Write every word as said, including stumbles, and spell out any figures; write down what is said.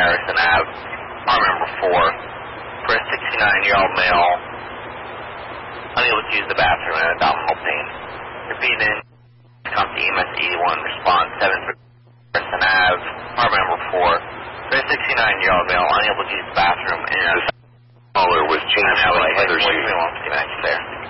Harrison Avenue, apartment number four, for a sixty-nine-year-old male unable to use the bathroom and abdominal pain. Repeat in, come to E M S eighty-one, response seven for Harrison Avenue, apartment number four, for a sixty-nine-year-old male unable to use the bathroom and Caller with James I'm now from like, Heather's. wait, wait, wait, wait, there.